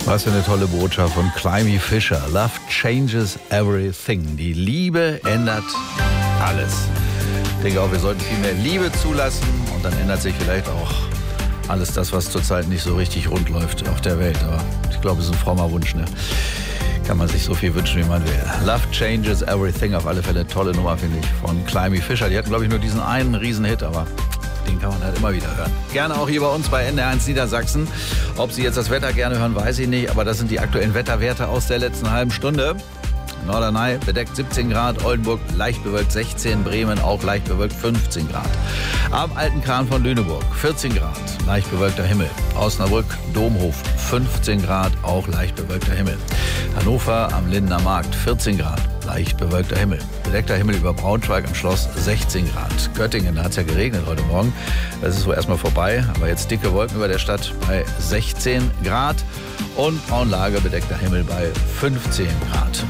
Was für eine tolle Botschaft von Climie Fischer. Love changes everything. Die Liebe ändert alles. Ich denke auch, wir sollten viel mehr Liebe zulassen und dann ändert sich vielleicht auch alles das, was zurzeit nicht so richtig rund läuft auf der Welt. Aber ich glaube, es ist ein frommer Wunsch, ne? Kann man sich so viel wünschen, wie man will. Love changes everything. Auf alle Fälle tolle Nummer, finde ich, von Climie Fischer. Die hatten, glaube ich, nur diesen einen Riesenhit, aber den kann man halt immer wieder hören. Gerne auch hier bei uns bei NDR1 Niedersachsen. Ob Sie jetzt das Wetter gerne hören, weiß ich nicht. Aber das sind die aktuellen Wetterwerte aus der letzten halben Stunde. Norderney bedeckt 17 Grad, Oldenburg leicht bewölkt 16, Bremen auch leicht bewölkt 15 Grad. Am Altenkran von Lüneburg 14 Grad, leicht bewölkter Himmel. Osnabrück, Domhof 15 Grad, auch leicht bewölkter Himmel. Hannover am Lindener Markt 14 Grad, leicht bewölkter Himmel. Bedeckter Himmel über Braunschweig am Schloss 16 Grad. Göttingen, da hat es ja geregnet heute Morgen. Das ist wohl erstmal vorbei, aber jetzt dicke Wolken über der Stadt bei 16 Grad. Und Braunlage bedeckter Himmel bei 15 Grad.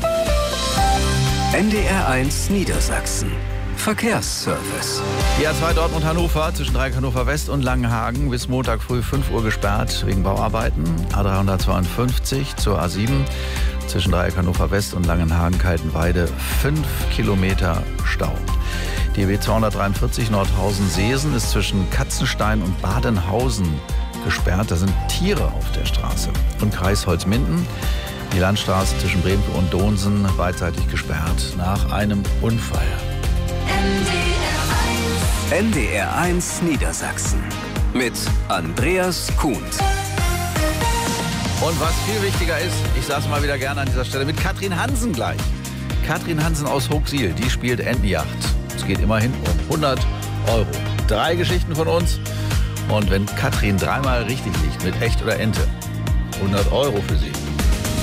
NDR1 Niedersachsen. Verkehrsservice. Die A2 Dortmund-Hannover zwischen Dreieck Hannover West und Langenhagen bis Montag früh 5 Uhr gesperrt wegen Bauarbeiten. A352 zur A7 zwischen Dreieck Hannover West und Langenhagen-Kaltenweide 5 Kilometer Stau. Die B 243 Nordhausen-Seesen ist zwischen Katzenstein und Badenhausen gesperrt. Da sind Tiere auf der Straße. Und Kreis Holzminden. Die Landstraße zwischen Bremke und Donsen beidseitig gesperrt nach einem Unfall. NDR1 Niedersachsen mit Andreas Kuhn. Und was viel wichtiger ist, ich sage es mal wieder gerne an dieser Stelle, mit Katrin Hansen gleich. Katrin Hansen aus Hochsiel, die spielt Entenjacht. Es geht immerhin um 100 Euro. 3 Geschichten von uns. Und wenn Katrin dreimal richtig liegt mit Echt oder Ente, 100 Euro für sie.